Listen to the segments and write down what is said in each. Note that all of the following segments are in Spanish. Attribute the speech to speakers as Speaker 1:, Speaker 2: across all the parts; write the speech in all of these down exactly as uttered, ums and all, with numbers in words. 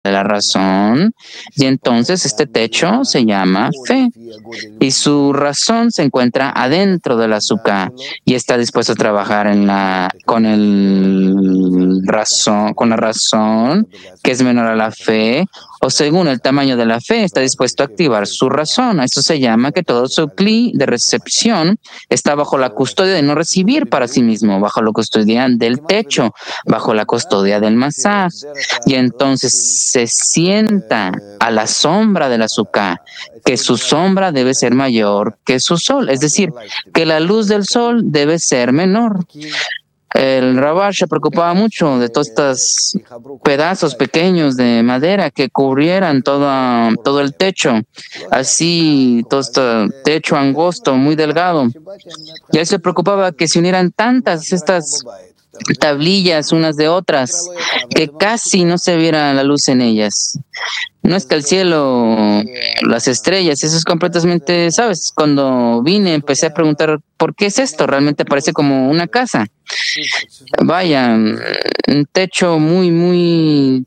Speaker 1: de la razón, y entonces este techo se llama fe. Y su razón se encuentra adentro del azúcar y está dispuesto a trabajar en la, con, el razón, con la razón, que es menor a la fe, o según el tamaño de la fe, está dispuesto a activar su razón. Esto se llama que todo su cli de recepción está bajo la custodia de no recibir para sí mismo, bajo la custodia del techo, bajo la custodia del masaj. Y entonces se sienta a la sombra del azúcar, que su sombra debe ser mayor que su sol, es decir, que la luz del sol debe ser menor. El Rabash se preocupaba mucho de todos estos pedazos pequeños de madera que cubrieran toda, todo el techo, así todo este techo angosto, muy delgado. Y él se preocupaba que se unieran tantas estas tablillas unas de otras, que casi no se viera la luz en ellas. No es que el cielo, las estrellas, eso es completamente, ¿sabes? Cuando vine empecé a preguntar, ¿por qué es esto? Realmente parece como una casa. Vaya, un techo muy, muy,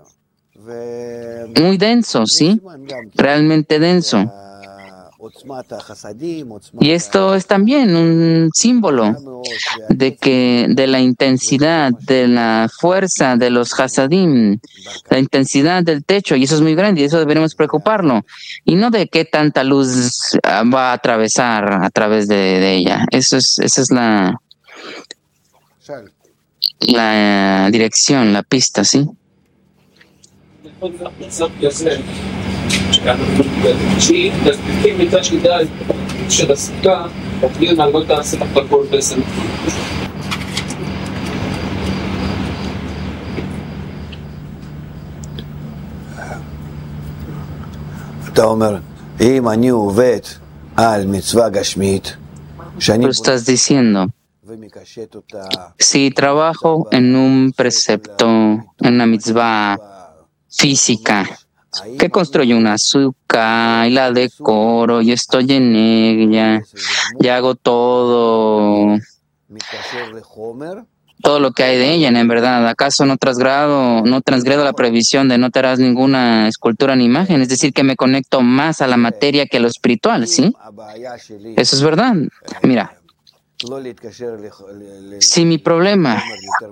Speaker 1: muy denso, ¿sí? Realmente denso. Y esto es también un símbolo de que de la intensidad, de la fuerza de los hasadim, la intensidad del techo, y eso es muy grande, y eso deberíamos preocuparlo, y no de qué tanta luz va a atravesar a través de, de ella. Eso es, esa es la, la dirección, la pista, ¿sí?
Speaker 2: שהיא תספיקים מצד שליטה של הספקה, תקדים על לא תעשה לך הכל בסדר.
Speaker 3: אתה אומר, אם אני עובד על מצווה גשמית,
Speaker 1: Tú estás diciendo, si trabajo en un precepto, en una mitzvah física, que construyo una azúcar y la decoro y estoy en ella y hago todo todo lo que hay de ella, en verdad, ¿acaso no transgrado, no transgredo la prohibición de no te harás ninguna escultura ni imagen? Es decir, que me conecto más a la materia que a lo espiritual, ¿sí? Eso es verdad. Mira, si mi problema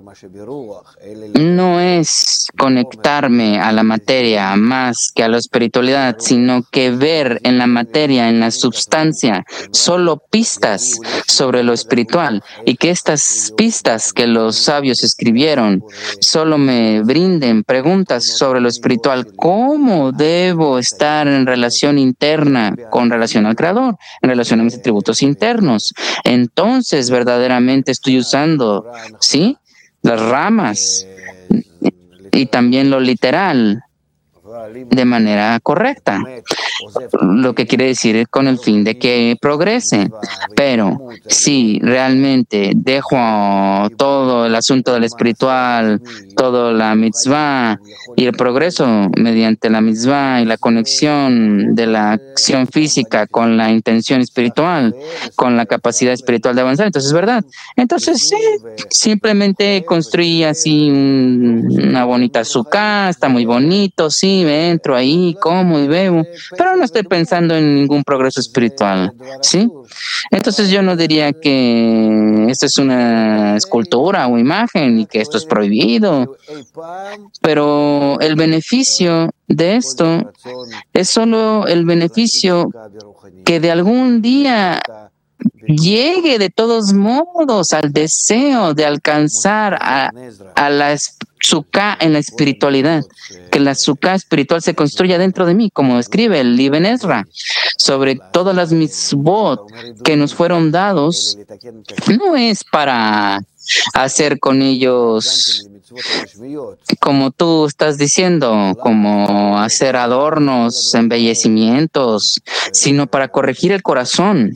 Speaker 1: no es conectarme a la materia más que a la espiritualidad, sino que ver en la materia, en la substancia, solo pistas sobre lo espiritual, y que estas pistas que los sabios escribieron solo me brinden preguntas sobre lo espiritual, ¿cómo debo estar en relación interna con relación al Creador, en relación a mis atributos internos? Entonces, Entonces verdaderamente estoy usando, ¿sí?, las ramas y también lo literal de manera correcta, lo que quiere decir con el fin de que progrese. Pero si realmente dejo todo el asunto del espiritual, toda la mitzvah y el progreso mediante la mitzvah y la conexión de la acción física con la intención espiritual, con la capacidad espiritual de avanzar, entonces es verdad. Entonces sí, simplemente construí así un, una bonita azúcar, está muy bonito, sí, entro ahí, como y bebo, pero no estoy pensando en ningún progreso espiritual, ¿sí? Entonces yo no diría que esto es una escultura o imagen y que esto es prohibido, pero el beneficio de esto es solo el beneficio que de algún día llegue de todos modos al deseo de alcanzar a, a la Sukkah en la espiritualidad, que la Sukkah espiritual se construya dentro de mí, como escribe el Ibn Ezra, sobre todas las mitzvot que nos fueron dados. No es para hacer con ellos, como tú estás diciendo, como hacer adornos, embellecimientos, sino para corregir el corazón.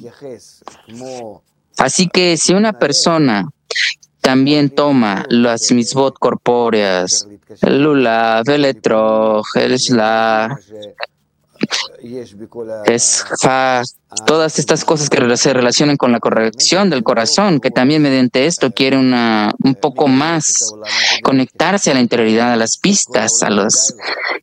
Speaker 1: Así que si una persona también toma las mitzvot corpóreas, el lulav, el etrog, el shlah, es ja, todas estas cosas que se relacionan con la corrección del corazón, que también mediante esto quiere una, un poco más conectarse a la interioridad, a las pistas, a los